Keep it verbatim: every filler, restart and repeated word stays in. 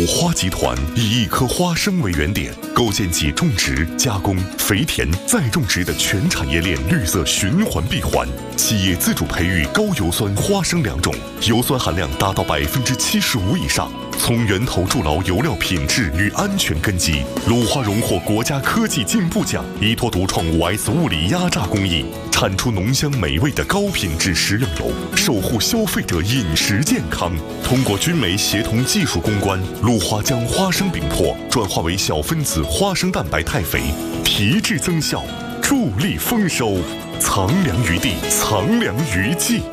鲁花集团以一颗花生为原点，构建起种植、加工、肥田、再种植的全产业链绿色循环闭环。企业自主培育高油酸花生良种，油酸含量达到百分之七十五以上。从源头筑牢油料品质与安全根基，鲁花荣获国家科技进步奖，依托独创 五 S 物理压榨工艺，产出浓香美味的高品质食用油，守护消费者饮食健康。通过军媒协同技术攻关，鲁花将花生饼粕转化为小分子花生蛋白肽肥，提质增效，助力丰收。藏粮于地，藏粮于技。